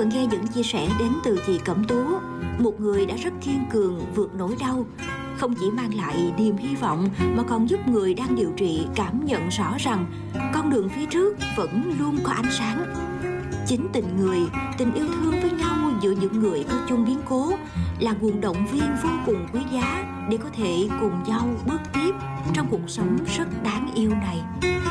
vừa nghe những chia sẻ đến từ chị Cẩm Tú, một người đã rất kiên cường vượt nỗi đau, không chỉ mang lại niềm hy vọng mà còn giúp người đang điều trị cảm nhận rõ rằng con đường phía trước vẫn luôn có ánh sáng. Chính tình người, tình yêu thương với nhau giữa những người có chung biến cố là nguồn động viên vô cùng quý giá để có thể cùng nhau bước tiếp trong cuộc sống rất đáng yêu này.